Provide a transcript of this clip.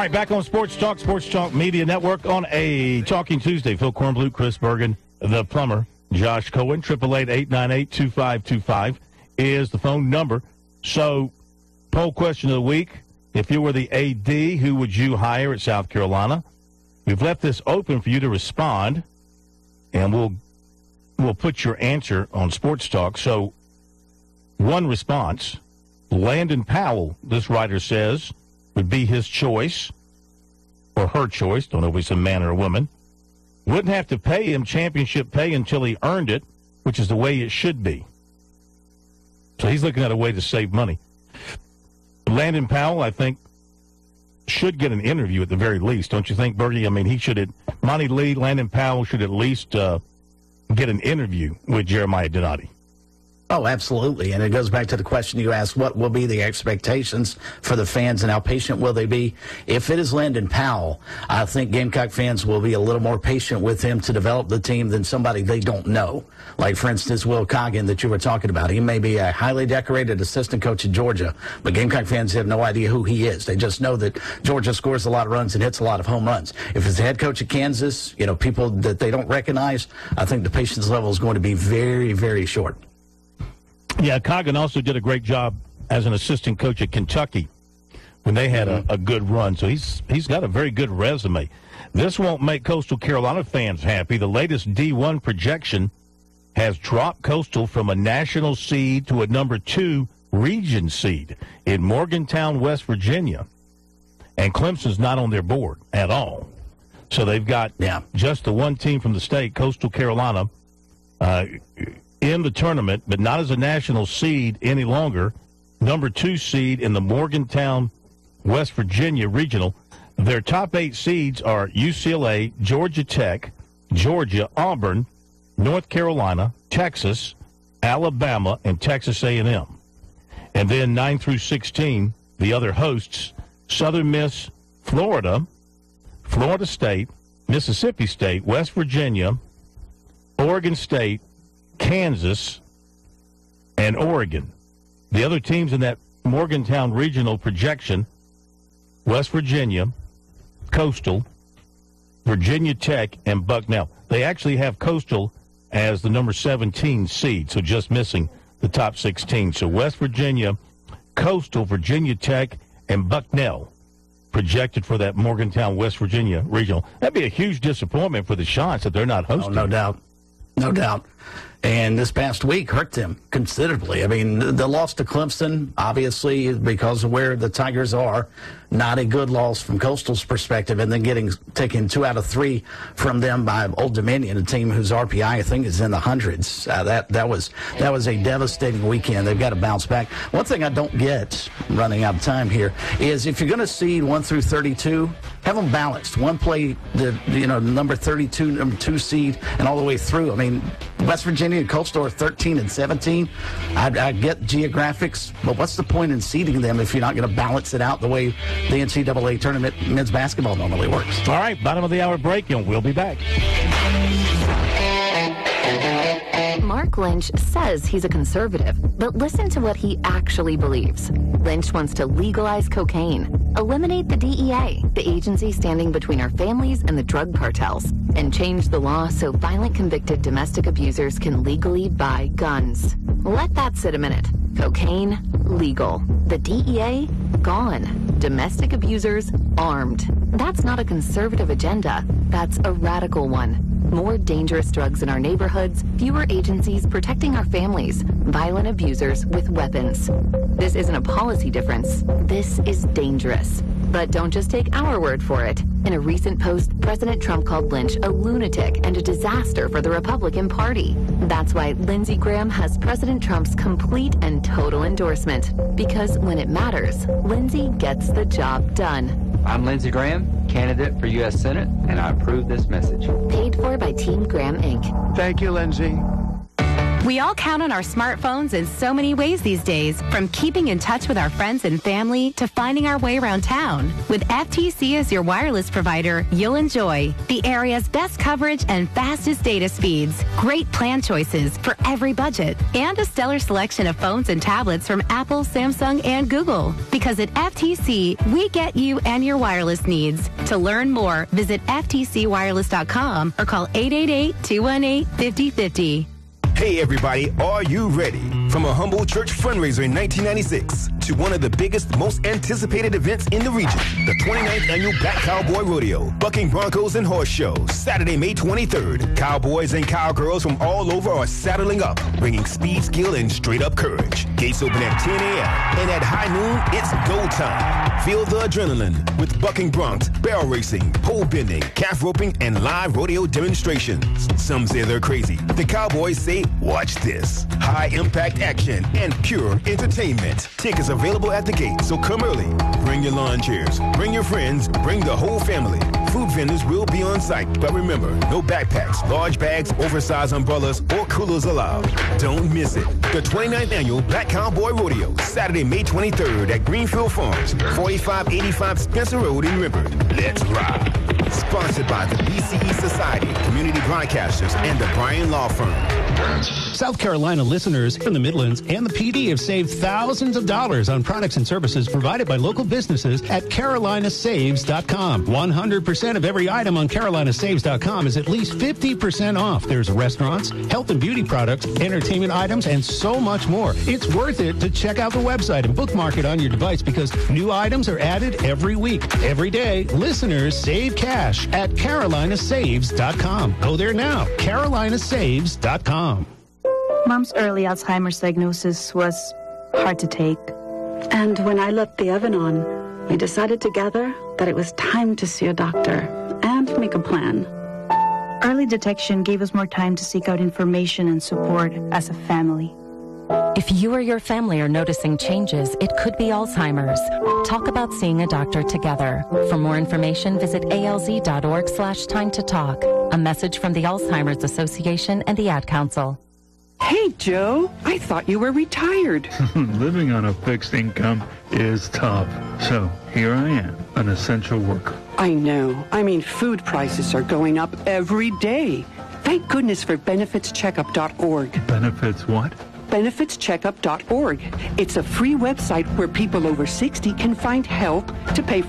right, back on Sports Talk Media Network on a Talking Tuesday. Phil Kornblut, Chris Bergen, the plumber, Josh Cohen. 888-898-2525 is the phone number. So, poll question of the week. If you were the AD, who would you hire at South Carolina? We've left this open for you to respond, and we'll put your answer on Sports Talk. So, one response, Landon Powell, this writer says, would be his choice, or her choice, don't know if it's a man or a woman. Wouldn't have to pay him championship pay until he earned it, which is the way it should be. So he's looking at a way to save money. Landon Powell, I think, should get an interview at the very least. Don't you think, Bergie? I mean, Monty Lee, Landon Powell should at least get an interview with Jeremiah Donati. Oh, absolutely. And it goes back to the question you asked, what will be the expectations for the fans and how patient will they be? If it is Landon Powell, I think Gamecock fans will be a little more patient with him to develop the team than somebody they don't know. Like, for instance, Will Coggin that you were talking about. He may be a highly decorated assistant coach at Georgia, but Gamecock fans have no idea who he is. They just know that Georgia scores a lot of runs and hits a lot of home runs. If it's the head coach at Kansas, people that they don't recognize, I think the patience level is going to be very, very short. Yeah, Coggin also did a great job as an assistant coach at Kentucky when they had a good run. So he's got a very good resume. This won't make Coastal Carolina fans happy. The latest D1 projection has dropped Coastal from a national seed to a number 2 region seed in Morgantown, West Virginia. And Clemson's not on their board at all. So they've got just the one team from the state, Coastal Carolina, in the tournament, but not as a national seed any longer. Number 2 seed in the Morgantown, West Virginia regional. Their top 8 seeds are UCLA, Georgia Tech, Georgia, Auburn, North Carolina, Texas, Alabama, and Texas A&M. And then 9 through 16, the other hosts, Southern Miss, Florida, Florida State, Mississippi State, West Virginia, Oregon State, Kansas, and Oregon. The other teams in that Morgantown regional projection, West Virginia, Coastal, Virginia Tech, and Bucknell. They actually have Coastal as the number 17 seed, so just missing the top 16. So West Virginia, Coastal, Virginia Tech, and Bucknell projected for that Morgantown, West Virginia regional. That'd be a huge disappointment for the Shots that they're not hosting. Oh, no doubt. No doubt. And this past week hurt them considerably. I mean, the loss to Clemson, obviously, because of where the Tigers are, not a good loss from Coastal's perspective, and then taking 2 out of 3 from them by Old Dominion, a team whose RPI, I think, is in the hundreds. That was a devastating weekend. They've got to bounce back. One thing I don't get, running out of time here, is if you're going to seed 1 through 32, have them balanced. One play the number 32, number 2 seed, and all the way through. I mean, West Virginia and Coastal are 13 and 17. I get geographics, but what's the point in seeding them if you're not going to balance it out the way the NCAA tournament men's basketball normally works? All right, bottom of the hour break, and we'll be back. Mark Lynch says he's a conservative, but listen to what he actually believes. Lynch wants to legalize cocaine, eliminate the DEA, the agency standing between our families and the drug cartels, and change the law so violent convicted domestic abusers can legally buy guns. Let that sit a minute. Cocaine, legal. The DEA, gone. Domestic abusers, armed. That's not a conservative agenda. That's a radical one. More dangerous drugs in our neighborhoods, fewer agencies protecting our families, violent abusers with weapons. This isn't a policy difference. This is dangerous. But don't just take our word for it. In a recent post, President Trump called Lynch a lunatic and a disaster for the Republican Party. That's why Lindsey Graham has President Trump's complete and total endorsement. Because when it matters, Lindsey gets the job done. I'm Lindsey Graham, candidate for U.S. Senate, and I approve this message. Paid for by Team Graham, Inc. Thank you, Lindsey. We all count on our smartphones in so many ways these days, from keeping in touch with our friends and family to finding our way around town. With FTC as your wireless provider, you'll enjoy the area's best coverage and fastest data speeds, great plan choices for every budget, and a stellar selection of phones and tablets from Apple, Samsung, and Google. Because at FTC, we get you and your wireless needs. To learn more, visit ftcwireless.com or call 888-218-5050. Hey everybody, are you ready? From a humble church fundraiser in 1996 to one of the biggest, most anticipated events in the region, the 29th Annual Black Cowboy Rodeo, Bucking Broncos and Horse Show, Saturday, May 23rd. Cowboys and cowgirls from all over are saddling up, bringing speed, skill, and straight-up courage. Gates open at 10 a.m. and at high noon, it's go time. Feel the adrenaline with bucking broncs, barrel racing, pole bending, calf roping, and live rodeo demonstrations. Some say they're crazy. The Cowboys say, watch this. High-impact action and pure entertainment. Tickets available at the gate, so come early. Bring your lawn chairs, bring your friends, bring the whole family. Food vendors will be on site, but remember, no backpacks, large bags, oversized umbrellas, or coolers allowed. Don't miss it. The 29th Annual Black Cowboy Rodeo, Saturday, May 23rd at Greenfield Farms, 4585 Spencer Road in River. Let's ride. Sponsored by the BCE Society, Community Broadcasters, and the Bryan Law Firm. South Carolina listeners from the Midlands and the PD have saved thousands of dollars on products and services provided by local businesses at carolinasaves.com. 100% of every item on carolinasaves.com is at least 50% off. There's restaurants, health and beauty products, entertainment items, and so much more. It's worth it to check out the website and bookmark it on your device because new items are added every week. Every day, listeners save cash at carolinasaves.com. Go there now, carolinasaves.com. Mom's early Alzheimer's diagnosis was hard to take. And when I left the oven on, we decided together that it was time to see a doctor and make a plan. Early detection gave us more time to seek out information and support as a family. If you or your family are noticing changes, it could be Alzheimer's. Talk about seeing a doctor together. For more information, visit alz.org/time to talk. A message from the Alzheimer's Association and the Ad Council. Hey, Joe, I thought you were retired. Living on a fixed income is tough. So here I am, an essential worker. I know. I mean, food prices are going up every day. Thank goodness for benefitscheckup.org. Benefits what? benefitscheckup.org. It's a free website where people over 60 can find help to pay for